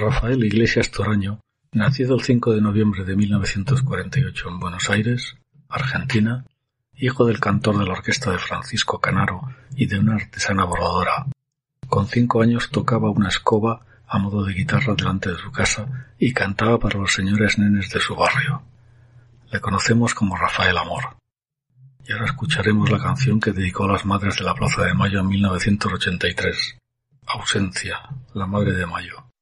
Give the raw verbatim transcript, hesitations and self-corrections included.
Rafael Iglesias Toraño, nacido el cinco de noviembre de mil novecientos cuarenta y ocho en Buenos Aires, Argentina, hijo del cantor de la orquesta de Francisco Canaro y de una artesana bordadora. Con cinco años tocaba una escoba a modo de guitarra delante de su casa y cantaba para los señores nenes de su barrio. Le conocemos como Rafael Amor. Y ahora escucharemos la canción que dedicó a las madres de la Plaza de Mayo en mil novecientos ochenta y tres. Ausencia, la Madre de Mayo.